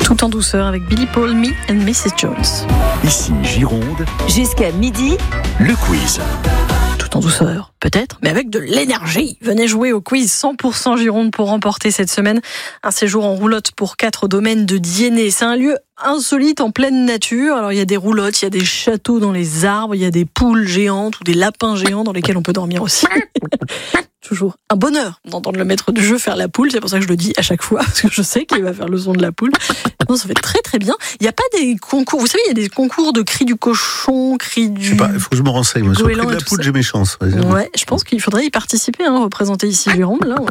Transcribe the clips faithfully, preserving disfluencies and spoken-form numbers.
Tout en douceur avec Billy Paul, Me and missus Jones. Ici Gironde, Jusqu'à midi, le quiz. Tout en douceur, peut-être, mais avec de l'énergie. Venez jouer au quiz cent pour cent Gironde pour remporter cette semaine un séjour en roulotte pour quatre domaines de Diennet. C'est un lieu insolite en pleine nature. Alors il y a des roulottes, il y a des châteaux dans les arbres, il y a des poules géantes ou des lapins géants dans lesquels on peut dormir aussi. Toujours un bonheur d'entendre le maître du jeu faire la poule. C'est pour ça que je le dis à chaque fois, parce que je sais qu'il va faire le son de la poule. Non, ça fait très très bien. Il n'y a pas des concours. Vous savez, il y a des concours de cris du cochon, cris du. Je sais pas, il faut que je me renseigne. Moi, sur le cri de la poule, j'ai mes chances. Ouais, je pense qu'il faudrait y participer, hein, représenter ici Gironde. Là,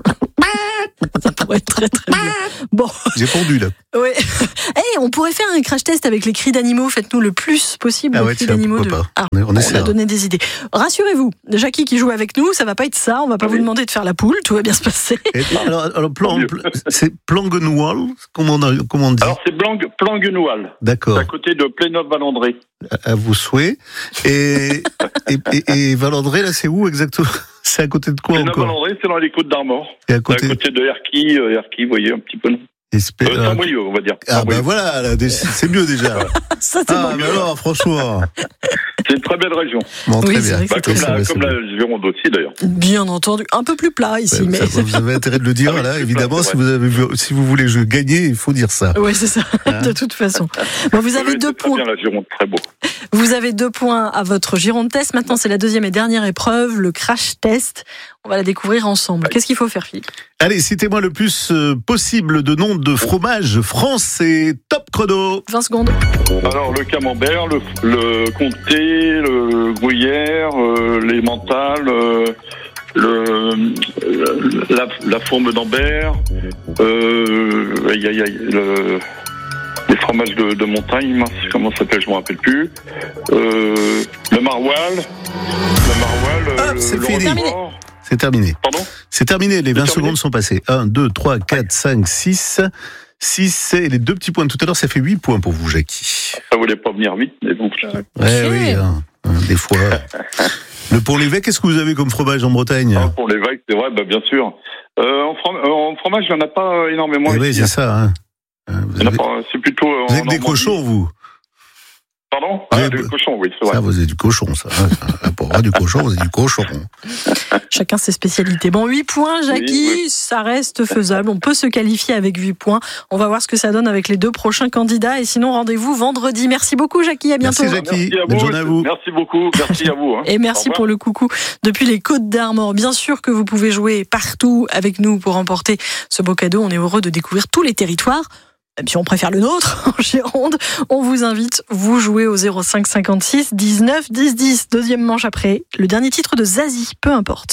ça pourrait être très très bien. Bon. J'ai pondu là. Ouais. Hey, on pourrait faire un crash test avec les cris d'animaux. Faites-nous le plus possible ah les ouais, cris tiens, d'animaux. De... Pas. Ah, on, on essaie, a donné des idées. Rassurez-vous, Jackie qui joue avec nous, ça va pas être ça. On va pas oui. vous demander de faire la poule. Tout va bien se passer. Et, alors, alors plan, c'est Planguenoal, comment on, comment on dit? Alors c'est Blang, Planguenoal. D'accord. C'est à côté de Plénov-Valandré. À, à vos souhaits. Et, et, et, et Valandré, là, c'est où exactement? C'est à côté de quoi encore? Plénov-Valandré, c'est dans les Côtes d'Armor. Et à côté, à côté de Erquy, euh, Erquy, vous voyez un petit peu. Espé... Euh, Saint-Brieuc, on va dire. Ah ben voilà, là, c'est mieux déjà. Ça, c'est ah bon. mais alors, franchement. C'est une très belle région. Bon, très Oui, bien. Bah, comme ça, la, ça, comme la Gironde aussi d'ailleurs. Bien entendu, un peu plus plat ici, ouais, mais ça, vous avez intérêt de le dire Ah oui, là, c'est évidemment. plat, Si vous avez vu, si vous voulez je gagner, il faut dire ça. oui, c'est ça. Hein De toute façon. Bon, vous avez oui, deux c'est très points. bien la Gironde, très beau. Vous avez deux points à votre Gironde test. Maintenant, c'est la deuxième et dernière épreuve, le crash test. On va la découvrir ensemble. Qu'est-ce qu'il faut faire, Philippe? Allez, citez-moi le plus euh, possible de noms de fromages français. Top chrono. vingt secondes. Alors le camembert, le, le comté, le gruyère, euh, les mentales, euh, le, le la, la fourme d'Ambert, euh, aïe, aïe, aïe, le, les fromages de, de montagne, mince, comment ça s'appelle, je ne me rappelle plus. Euh, le maroilles, le maroilles, Hop, le, c'est le fini. roquefort. C'est terminé. Pardon? C'est terminé. Les vingt terminé secondes sont passées. un, deux, trois, quatre, cinq, six. six et les deux petits points de tout à l'heure, ça fait huit points pour vous, Jackie. Ça voulait pas venir vite, mais bon. Ouais, oui, hein, hein, des fois. Le Pont-l'Évêque, qu'est-ce que vous avez comme fromage en Bretagne? Ah, pour les vagues, c'est vrai, bah, bien sûr. Euh, en, from- en fromage, il n'y en a pas énormément. Eh oui, ici, c'est hein. ça. Hein. Vous Il y en a avez, pas, c'est plutôt. euh, vous en avez que des Normandie. cochons, vous? Pardon? Vous Ah, avez- des cochons, oui, c'est vrai. Ça, vous avez du cochon, ça. Hein. Là, pour avoir du cochon, vous avez du cochon. Chacun ses spécialités. Bon, huit points, Jackie, Oui, oui. ça reste faisable. On peut se qualifier avec huit points. On va voir ce que ça donne avec les deux prochains candidats. Et sinon, rendez-vous vendredi. Merci beaucoup, Jackie. À bientôt. Merci, Jackie. Merci à Bonne vous. journée à vous. Merci beaucoup. Merci à vous. Hein. Et Au merci revoir. pour le coucou depuis les Côtes d'Armor. Bien sûr que vous pouvez jouer partout avec nous pour remporter ce beau cadeau. On est heureux de découvrir tous les territoires. Même si on préfère le nôtre, en Gironde, on vous invite, vous jouez au zéro cinq cinquante-six dix-neuf dix dix. Deuxième manche après, le dernier titre de Zazie, peu importe.